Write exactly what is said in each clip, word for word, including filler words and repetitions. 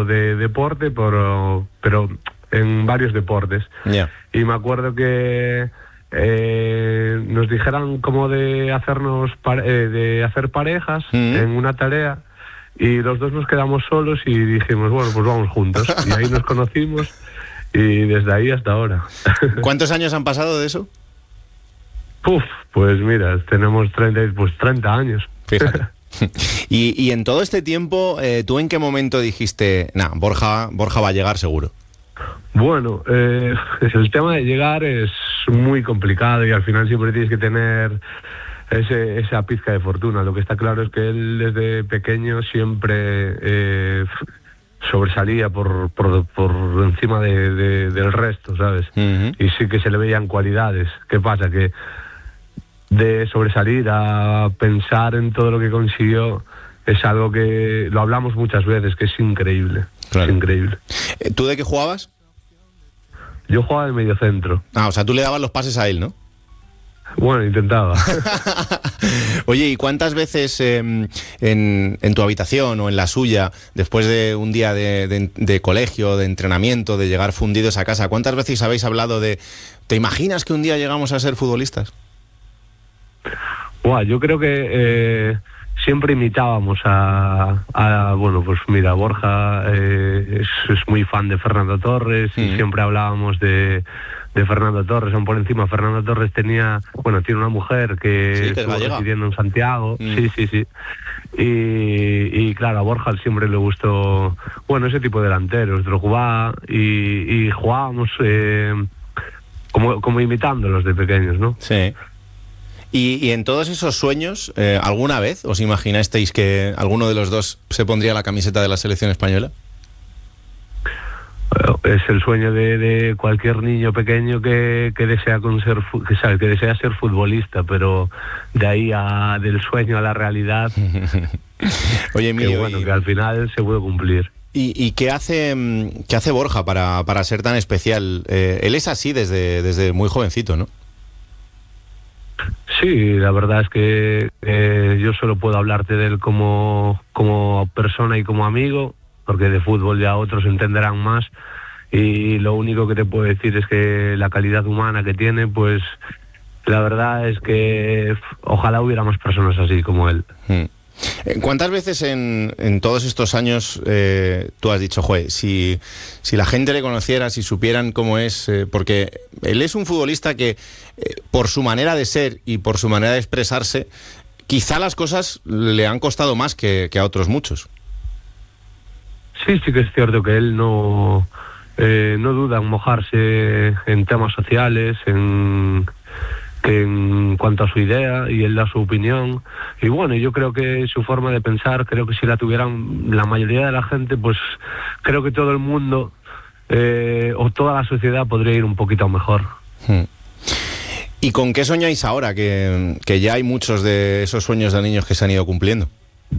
de deporte, pero, pero en varios deportes. Yeah. Y me acuerdo que eh, nos dijeran como de hacernos pare- eh, de hacer parejas mm. en una tarea, y los dos nos quedamos solos y dijimos, bueno, pues vamos juntos. Y ahí nos conocimos y desde ahí hasta ahora. ¿Cuántos años han pasado de eso? Uf, pues mira, tenemos treinta, pues treinta años. Fíjate. y, y en todo este tiempo, eh, ¿tú en qué momento dijiste, nah, Borja, Borja va a llegar seguro? Bueno, eh, el tema de llegar es muy complicado y al final siempre tienes que tener ese, esa pizca de fortuna. Lo que está claro es que él desde pequeño siempre eh, sobresalía por, por, por encima de, de, del resto, ¿sabes? Uh-huh. Y sí que se le veían cualidades. ¿Qué pasa? Que de sobresalir a pensar en todo lo que consiguió es algo que lo hablamos muchas veces, que es increíble. Claro. Es increíble. ¿Tú de qué jugabas? Yo jugaba de mediocentro. Ah, o sea, tú le dabas los pases a él, ¿no? Bueno, intentaba. Oye, ¿y cuántas veces eh, en, en tu habitación o en la suya, después de un día de, de, de colegio, de entrenamiento, de llegar fundidos a casa, cuántas veces habéis hablado de, ¿te imaginas que un día llegamos a ser futbolistas? Buah, yo creo que eh, siempre imitábamos a, a, bueno, pues mira, Borja eh, es, es muy fan de Fernando Torres, mm. y siempre hablábamos de, de Fernando Torres. Aún por encima, Fernando Torres tenía, bueno, tiene una mujer que sí, estuvo residiendo en Santiago, mm. sí, sí, sí. Y, y claro, a Borja siempre le gustó, bueno, ese tipo de delanteros, Drogba, y, y jugábamos eh, como, como imitándolos de pequeños, ¿no? Sí. Y, y en todos esos sueños, eh, ¿alguna vez os imaginasteis que alguno de los dos se pondría la camiseta de la selección española? Es el sueño de, de cualquier niño pequeño que, que desea con ser que, sabe, que desea ser futbolista, pero de ahí a del sueño a la realidad. Oye, Emilio, que bueno, y... que al final se puede cumplir. ¿Y, y qué hace qué hace Borja para, para ser tan especial? Eh, él es así desde, desde muy jovencito, ¿no? Sí, la verdad es que eh, yo solo puedo hablarte de él como, como persona y como amigo, porque de fútbol ya otros entenderán más, y lo único que te puedo decir es que la calidad humana que tiene, pues la verdad es que ojalá hubiera más personas así como él. Hmm. ¿Cuántas veces en, en todos estos años eh, tú has dicho, joder, si, si la gente le conociera, si supieran cómo es, eh, porque él es un futbolista que eh, por su manera de ser y por su manera de expresarse, quizá las cosas le han costado más que, que a otros muchos? Sí, sí que es cierto que él no, eh, no duda en mojarse en temas sociales, en... en cuanto a su idea, y él da su opinión, y bueno, yo creo que su forma de pensar, creo que si la tuvieran la mayoría de la gente, pues creo que todo el mundo eh, o toda la sociedad podría ir un poquito mejor. Hmm. ¿Y con qué soñáis ahora? Que, que ya hay muchos de esos sueños de niños que se han ido cumpliendo.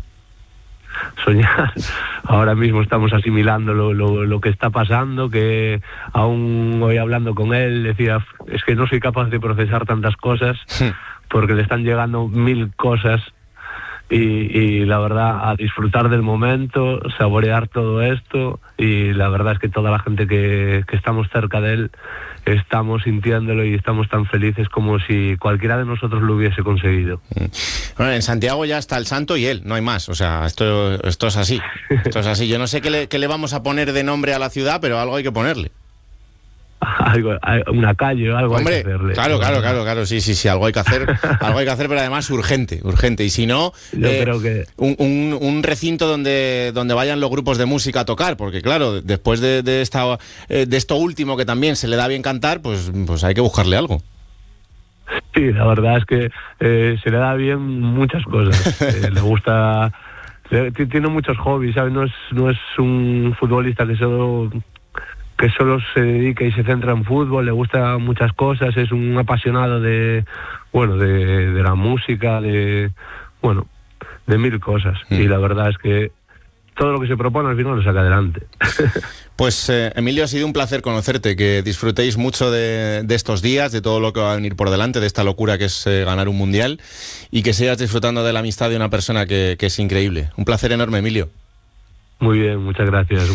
Soñar, ahora mismo estamos asimilando lo, lo, lo que está pasando, que aún hoy hablando con él decía, es que no soy capaz de procesar tantas cosas porque le están llegando mil cosas, y, y la verdad a disfrutar del momento, saborear todo esto, y la verdad es que toda la gente que, que estamos cerca de él estamos sintiéndolo y estamos tan felices como si cualquiera de nosotros lo hubiese conseguido. Bueno, en Santiago ya está el santo y él, no hay más. O sea, esto, esto es así. Esto es así. Yo no sé qué le, qué le vamos a poner de nombre a la ciudad, pero algo hay que ponerle. Algo, una calle o algo. Hombre, hay que hacerle. claro, claro, claro, claro, sí, sí, sí, algo hay que hacer, algo hay que hacer, pero además urgente, urgente. Y si no, yo eh, creo que un, un, un recinto donde, donde vayan los grupos de música a tocar, porque claro, después de, de esta, de esto último que también se le da bien cantar, pues, pues hay que buscarle algo. Sí, la verdad es que eh, se le da bien muchas cosas. eh, le gusta, le, tiene muchos hobbies, ¿sabes? No es, no es un futbolista que solo que solo se dedica y se centra en fútbol, le gusta muchas cosas, es un apasionado de, bueno, de, de la música, de, bueno, de mil cosas. Mm. Y la verdad es que todo lo que se propone al final lo saca adelante. Pues eh, Emilio, ha sido un placer conocerte, que disfrutéis mucho de, de estos días, de todo lo que va a venir por delante, de esta locura que es eh, ganar un mundial, y que sigas disfrutando de la amistad de una persona que, que es increíble. Un placer enorme, Emilio. Muy bien, muchas gracias.